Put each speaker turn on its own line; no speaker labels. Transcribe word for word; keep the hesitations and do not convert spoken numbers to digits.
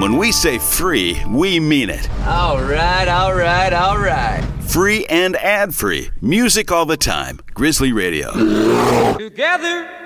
When we say free, we mean it.
All right, all right, all right.
Free and ad-free. Music all the time. Grizzly Radio.
Together